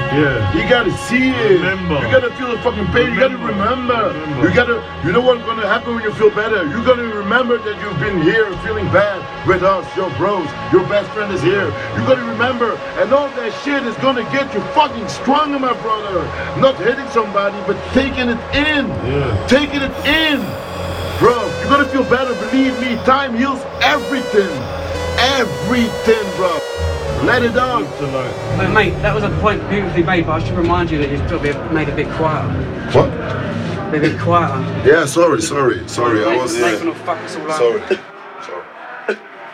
Yeah. You gotta see it. Remember. You gotta feel the fucking pain. You gotta remember. You know what's gonna happen when you feel better? You're gonna remember that you've been here feeling bad with us, your bros. Your best friend is here. You gotta remember. And all that shit is gonna get you fucking stronger, my brother. Not hitting somebody, but taking it in. Yeah. Taking it in. Bro, you're gonna feel better. Believe me, time heals everything. Everything, bro. Let it out. Oh, mate, that was a point beautifully made, but I should remind you that you've got to be made a bit quieter. What? Be a bit quieter. Yeah, sorry. I was. Nathan will fuck us all up. Sorry.